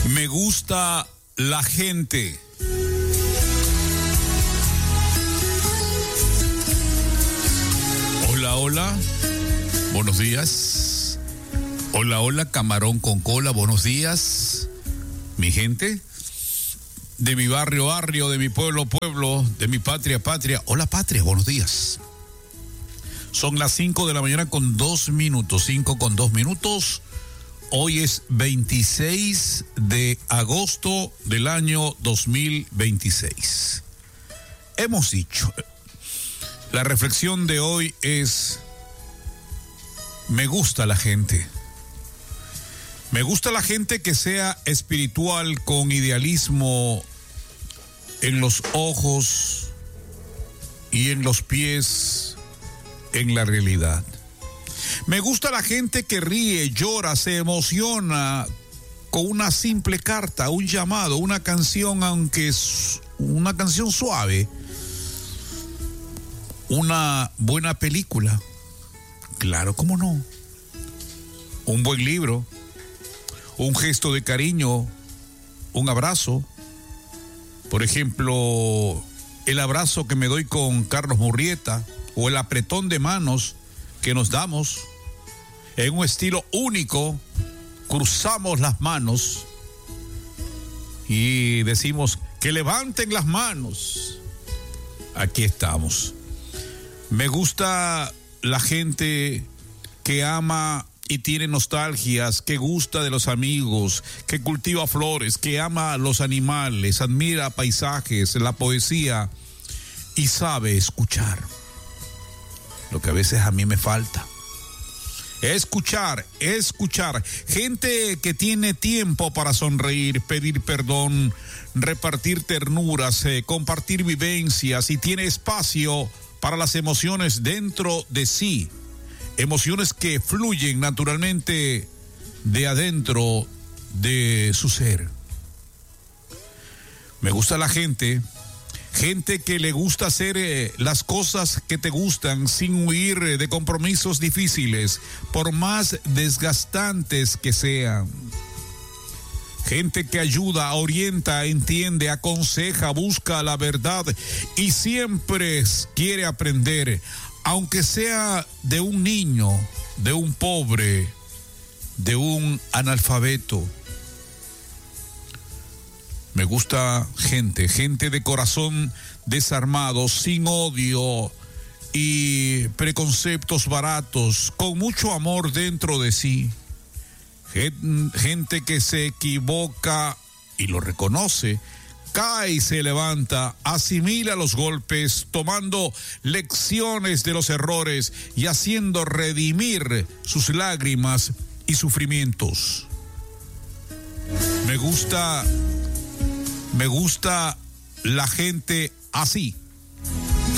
Me gusta la gente. Hola, hola. Buenos días. Hola, hola, camarón con cola. Buenos días, mi gente. De mi barrio, barrio, de mi pueblo, pueblo, de mi patria, patria. Hola, patria, buenos días. Son las 5 de la mañana con 2 minutos, 5 con 2 minutos. Hoy es 26 de agosto del año 2026. Hemos dicho, la reflexión de hoy es, me gusta la gente. Me gusta la gente que sea espiritual, con idealismo en los ojos y en los pies, en la realidad. Me gusta la gente que ríe, llora, se emociona con una simple carta, un llamado, una canción, aunque es una canción suave, una buena película, claro, cómo no, un buen libro, un gesto de cariño, un abrazo. Por ejemplo, el abrazo que me doy con Carlos Murrieta, o el apretón de manos que nos damos en un estilo único. Cruzamos las manos y decimos que levanten las manos. Aquí estamos. Me gusta la gente que ama y tiene nostalgias, que gusta de los amigos, que cultiva flores, que ama a los animales, admira paisajes, la poesía y sabe escuchar. Lo que a veces a mí me falta. Escuchar. Gente que tiene tiempo para sonreír, pedir perdón, repartir ternuras, compartir vivencias y tiene espacio para las emociones dentro de sí. Emociones que fluyen naturalmente de adentro de su ser. Me gusta la gente que le gusta hacer las cosas que te gustan sin huir de compromisos difíciles, por más desgastantes que sean. Gente que ayuda, orienta, entiende, aconseja, busca la verdad y siempre quiere aprender, aunque sea de un niño, de un pobre, de un analfabeto. Me gusta gente de corazón desarmado, sin odio y preconceptos baratos, con mucho amor dentro de sí. Gente que se equivoca y lo reconoce, cae y se levanta, asimila los golpes, tomando lecciones de los errores y haciendo redimir sus lágrimas y sufrimientos. Me gusta la gente así.